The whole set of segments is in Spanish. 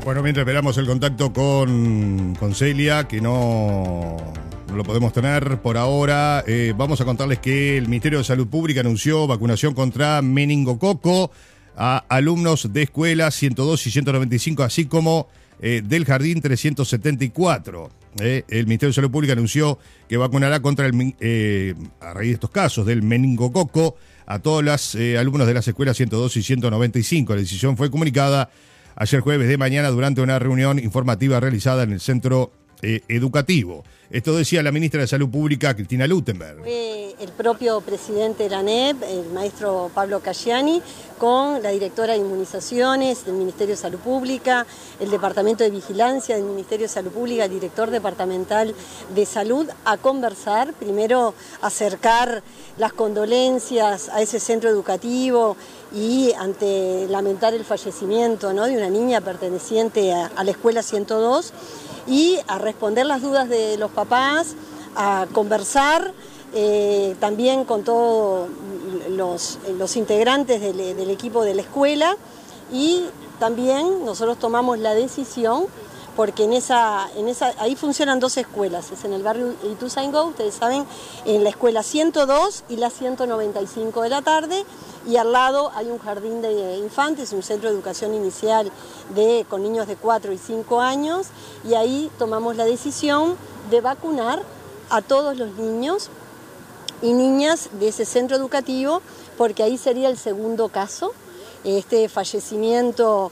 Bueno, mientras esperamos el contacto con Celia, que no lo podemos tener por ahora, vamos a contarles que el Ministerio de Salud Pública anunció vacunación contra meningococo a alumnos de escuelas 102 y 195, así como del Jardín 374. El Ministerio de Salud Pública anunció que vacunará contra a raíz de estos casos del meningococo a todos los alumnos de las escuelas 102 y 195. La decisión fue comunicada ayer jueves de mañana durante una reunión informativa realizada en el centro educativo. Esto decía la ministra de Salud Pública, Cristina Luttenberg. Fue el propio presidente de la ANEP, el maestro Pablo Caggiani, con la directora de Inmunizaciones del Ministerio de Salud Pública, el Departamento de Vigilancia del Ministerio de Salud Pública, el director departamental de Salud, a conversar, primero acercar las condolencias a ese centro educativo y ante lamentar el fallecimiento, ¿no?, de una niña perteneciente a la escuela 102, y a responder las dudas de los papás, a conversar también con todos los integrantes del equipo de la escuela, y también nosotros tomamos la decisión, porque ahí funcionan dos escuelas, es en el barrio Ituzaingó, ustedes saben, en la escuela 102 y la 195 de la tarde, y al lado hay un jardín de infantes, un centro de educación inicial con niños de 4 y 5 años, y ahí tomamos la decisión de vacunar a todos los niños y niñas de ese centro educativo, porque ahí sería el segundo caso. Este fallecimiento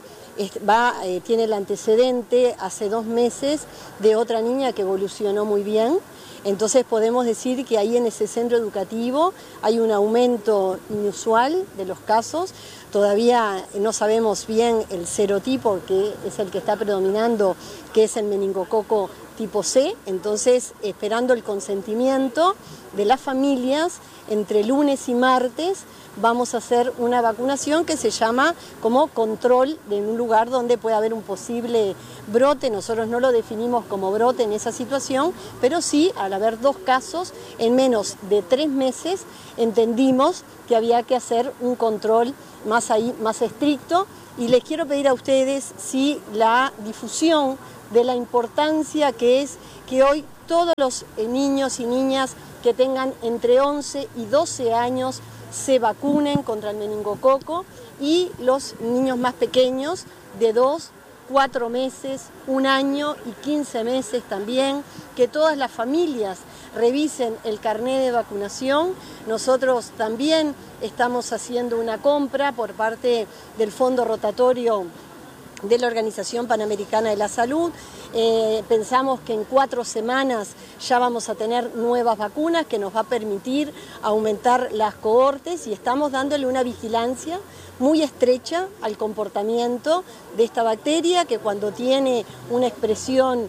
tiene el antecedente hace 2 meses de otra niña que evolucionó muy bien. Entonces podemos decir que ahí en ese centro educativo hay un aumento inusual de los casos. Todavía no sabemos bien el serotipo, que es el que está predominando, que es el meningococo tipo C. Entonces, esperando el consentimiento de las familias, entre lunes y martes vamos a hacer una vacunación que se llama como control de un lugar donde puede haber un posible brote. Nosotros no lo definimos como brote en esa situación, pero sí, al haber 2 casos en menos de 3 meses, entendimos que había que hacer un control más estricto. Y les quiero pedir a ustedes la difusión de la importancia que es que hoy todos los niños y niñas que tengan entre 11 y 12 años se vacunen contra el meningococo, y los niños más pequeños de 2, 4 meses, 1 año y 15 meses también, que todas las familias revisen el carnet de vacunación. Nosotros también estamos haciendo una compra por parte del Fondo Rotatorio de la Organización Panamericana de la Salud. Pensamos que en 4 semanas ya vamos a tener nuevas vacunas que nos va a permitir aumentar las cohortes, y estamos dándole una vigilancia muy estrecha al comportamiento de esta bacteria, que cuando tiene una expresión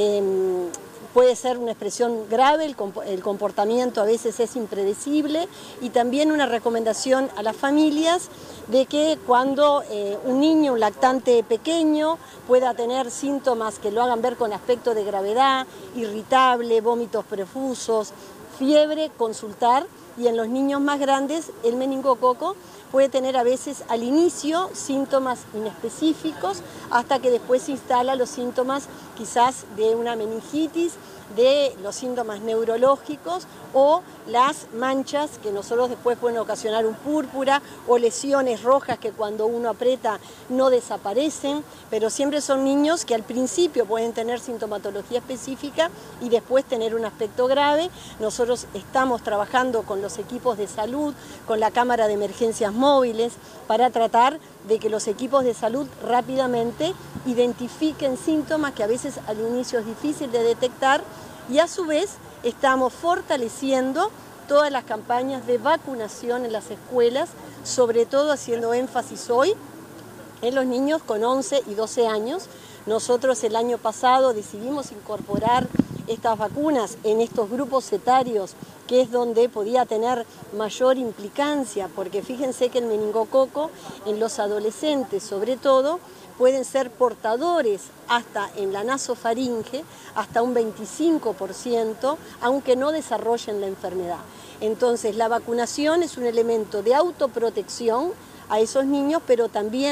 puede ser una expresión grave, el comportamiento a veces es impredecible, y también una recomendación a las familias de que cuando un niño, un lactante pequeño, pueda tener síntomas que lo hagan ver con aspecto de gravedad, irritable, vómitos profusos, fiebre, consultar. Y en los niños más grandes, el meningococo puede tener a veces al inicio síntomas inespecíficos, hasta que después se instalan los síntomas quizás de una meningitis, de los síntomas neurológicos o las manchas que nosotros después pueden ocasionar un púrpura, o lesiones rojas que cuando uno aprieta no desaparecen, pero siempre son niños que al principio pueden tener sintomatología específica y después tener un aspecto grave. Nosotros estamos trabajando con los equipos de salud, con la Cámara de Emergencias Móviles, para tratar de que los equipos de salud rápidamente identifiquen síntomas que a veces al inicio es difícil de detectar, y a su vez estamos fortaleciendo todas las campañas de vacunación en las escuelas, sobre todo haciendo énfasis hoy en los niños con 11 y 12 años. Nosotros el año pasado decidimos incorporar estas vacunas en estos grupos etarios, que es donde podía tener mayor implicancia, porque fíjense que el meningococo en los adolescentes sobre todo pueden ser portadores hasta en la nasofaringe, hasta un 25%, aunque no desarrollen la enfermedad. Entonces la vacunación es un elemento de autoprotección a esos niños, pero también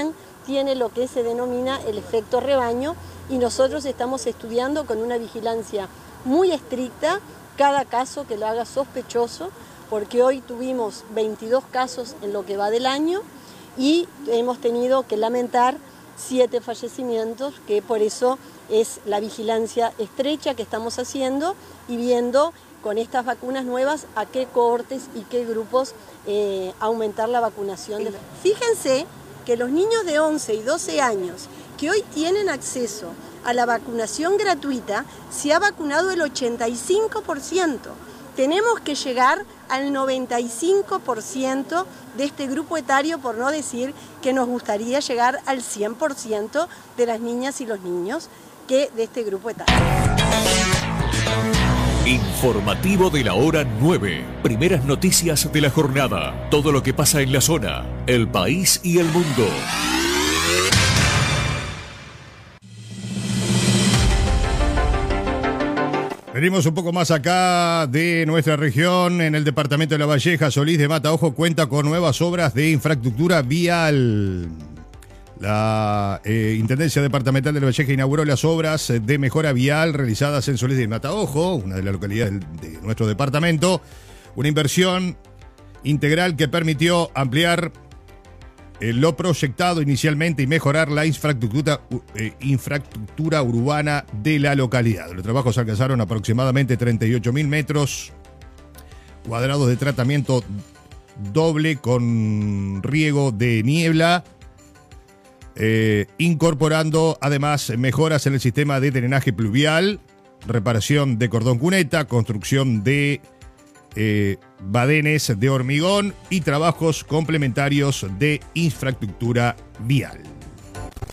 tiene lo que se denomina el efecto rebaño, y nosotros estamos estudiando con una vigilancia muy estricta cada caso que lo haga sospechoso, porque hoy tuvimos 22 casos en lo que va del año y hemos tenido que lamentar 7 fallecimientos, que por eso es la vigilancia estrecha que estamos haciendo y viendo con estas vacunas nuevas a qué cohortes y qué grupos aumentar la vacunación. Fíjense que los niños de 11 y 12 años que hoy tienen acceso a la vacunación gratuita, se ha vacunado el 85%. Tenemos que llegar al 95% de este grupo etario, por no decir que nos gustaría llegar al 100% de las niñas y los niños de este grupo etario. Informativo de la hora 9. Primeras noticias de la jornada. Todo lo que pasa en la zona, el país y el mundo. Venimos un poco más acá de nuestra región. En el departamento de La Valleja, Solís de Mataojo cuenta con nuevas obras de infraestructura vial. La Intendencia Departamental de La Valleja inauguró las obras de mejora vial realizadas en Solís de Mataojo, una de las localidades de nuestro departamento. Una inversión integral que permitió ampliar lo proyectado inicialmente y mejorar la infraestructura urbana de la localidad. Los trabajos alcanzaron aproximadamente 38.000 metros cuadrados de tratamiento doble con riego de niebla, incorporando además mejoras en el sistema de drenaje pluvial, reparación de cordón cuneta, construcción de badenes de hormigón y trabajos complementarios de infraestructura vial.